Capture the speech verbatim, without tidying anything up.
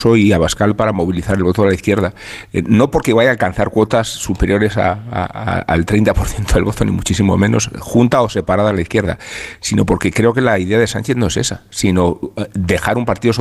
y Abascal para movilizar el voto de la izquierda, eh, no porque vaya a alcanzar cuotas superiores a, a, a, al treinta por ciento del voto, ni muchísimo menos, junta o separada a la izquierda, sino porque creo que la idea de Sánchez no es esa, sino dejar un partido